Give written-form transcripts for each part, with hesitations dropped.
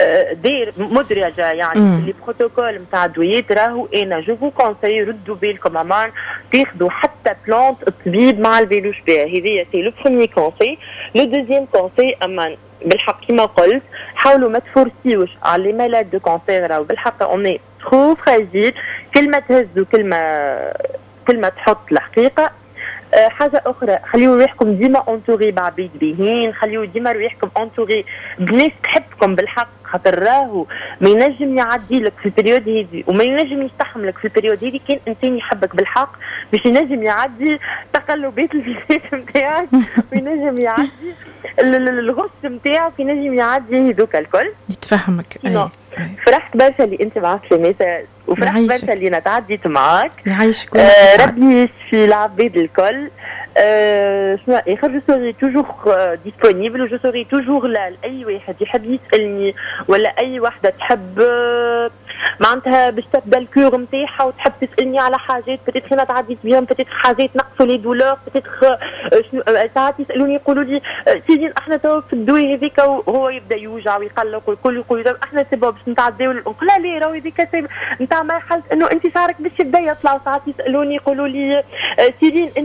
داير مدرجه يعني في لي بروتوكول نتاع الدويات. راهو انا جو فو كونساي ردوا بالكم امان تاخذوا حتى بلانت الطبيب مع الفيلوش بها. هذه سي لو بروميي كونساي. لو دوزيام كونساي امان بالحق كما قلت حاولوا ما تفورسيوش على لي مالاد دو كونسير. راهو بالحق اوني ترو فراجيل. كلمه تهز كلمه تحط الحقيقه. حاجه اخرى خليوا روحكم ديما انتوري بعبيد باهين. خليوا ديما روحكم انتوري بناس تحبكم بالحق. خاطر راهو ما ينجم يعدي لك في البريود هذه وما ينجم يستحملك في البريود هذه كان انسان يحبك بالحق باش ينجم يعدي تقلبات الفيزات نتاعك وينجم يعدي الغش نتاعك وينجم يعدي هذوك الكل. يتفهمك. فرحت برشا اللي انت بعثت لي ميساج وفرحت برشا اللي انا تعديت معاك. يعيشك. ربي يشفي العباد الكل. شنو اخر جو سوري توجور ديسپونيبل وجو سوري توجور لا لاي واحد يحب يسالني ولا اي وحده تحب معناتها باش تبدا الكور نتاعها وتحب تسالني على حاجات بتيت انا تعديت بهم بتيت حاجات نقصوا لي دولور بتيت شنو ساعات يسالوني يقولوا لي سيدي احنا تو في الدواء هذيك وهو يبدا يوجع ويقلق والكل يقول احنا سبب باش نتعداو نقول لا راهو هذيك نتاع مرحله انه انت شعرك باش يبدا يطلع. ساعات يسالوني يقولوا لي سيدين انت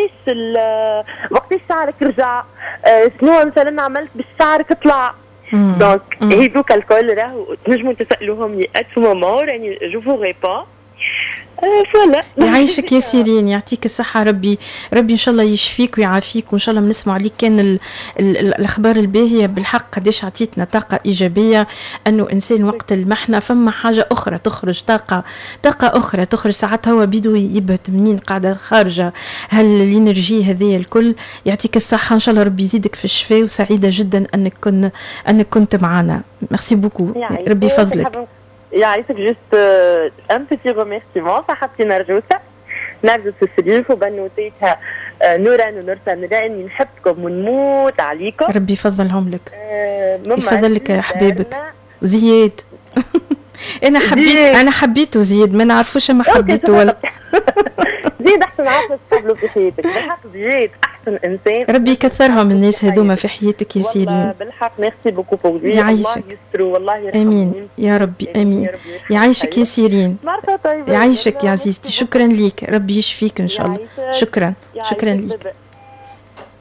وقتاش شعرك رجع شنو مثلا عملت باش شعرك طلع. دونك هذوك الكل راهو تنجموا تسالوهم لي ات مومون راني جو فو ريبون. فوالا. يعيشك يا سيرين يعطيك الصحة. ربي إن شاء الله يشفيك ويعافيك وإن شاء الله بنسمع عليك كان الأخبار الباهية بالحق قديش عطيتنا طاقة إيجابية أنه إنسان وقت المحنة فما حاجة أخرى تخرج طاقة أخرى تخرج. ساعات هو بيدو يبهت منين قاعدة خارجة الإنرجي هذه الكل. يعطيك الصحة إن شاء الله ربي يزيدك في الشفاء وسعيدة جدا أنك كنت معنا. ميرسي بوكو. ربي يفضلك. يعيشك. جوست ان بيتي ريميرسيمون صاحبتي نرجس السليف وبنوتيتها نوران ونورسان راني نحبكم ونموت عليكم. ربي يفضلهم لك. يفضل لك يا حبيبك. وزياد انا حبيته زياد ما نعرفوش ما حبيته ولا زياد احسن عارفه تقابلوا في حياتك بالحق. زياد احسن انسان. ربي يكثرهم الناس هذوما في حياتك يا سيرين. بالحق ميرسي بوكو بوغ لي. يعيشك. الله يستر والله يرحمه. امين يا ربي امين. يعيشك يا سيرين. يعيشك يا عزيزتي. شكرا ليك. ربي يشفيك ان شاء الله. شكرا ليك.